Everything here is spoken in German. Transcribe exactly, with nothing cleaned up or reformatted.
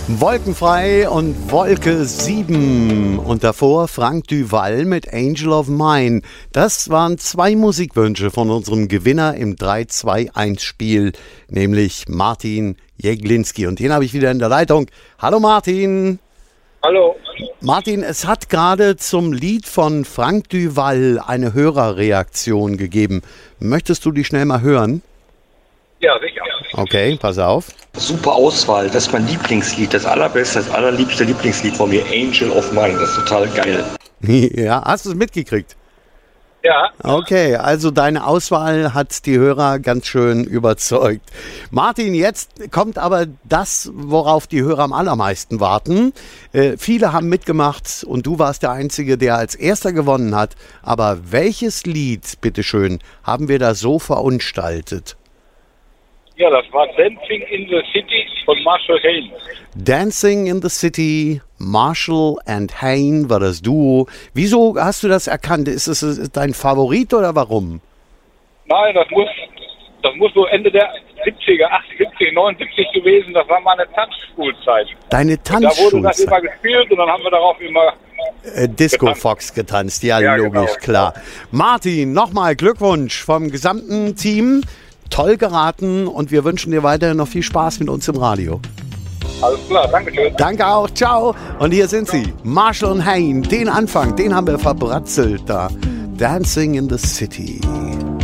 Wolkenfrei und Wolke sieben und davor Frank Duval mit Angel of Mine. Das waren zwei Musikwünsche von unserem Gewinner im drei zwei eins Spiel, nämlich Martin Jeglinski. Und den habe ich wieder in der Leitung. Hallo Martin. Hallo. Martin, es hat gerade zum Lied von Frank Duval eine Hörerreaktion gegeben. Möchtest du die schnell mal hören? Ja, sicher. Okay, pass auf. Super Auswahl, das ist mein Lieblingslied, das allerbeste, das allerliebste Lieblingslied von mir, Angel of Mine, das ist total geil. Ja, hast du es mitgekriegt? Ja. Okay, also deine Auswahl hat die Hörer ganz schön überzeugt. Martin, jetzt kommt aber das, worauf die Hörer am allermeisten warten. Äh, viele haben mitgemacht und du warst der Einzige, der als erster gewonnen hat. Aber welches Lied, bitteschön, haben wir da so verunstaltet? Ja, das war Dancing in the City von Marshall Haynes. Dancing in the City, Marshall and Hayne war das Duo. Wieso hast du das erkannt? Ist es dein Favorit oder warum? Nein, das muss, das muss so Ende der siebziger, achtundsiebzig, neunundsiebzig gewesen. Das war meine Tanzschulzeit. Deine Tanzschulzeit? Da wurde das immer gespielt und dann haben wir darauf immer äh, Disco getanzt. Fox getanzt. Ja, ja logisch, genau. Klar. Martin, nochmal Glückwunsch vom gesamten Team. Toll geraten und wir wünschen dir weiterhin noch viel Spaß mit uns im Radio. Alles klar, danke schön. Danke auch, ciao. Und hier sind sie, Marshall und Hayne. Den Anfang, den haben wir verbratzelt da. Dancing in the City.